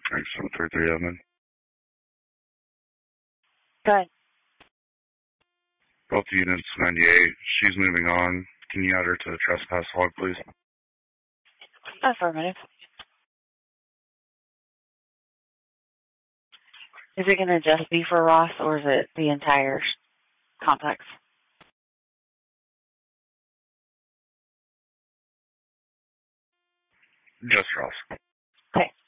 Thanks, 733 admin. Go ahead. Both units, 98. She's moving on. Can you add her to the trespass log, please? Affirmative. Is it going to just be for Ross, or is it the entire complex? Just Ross. Okay.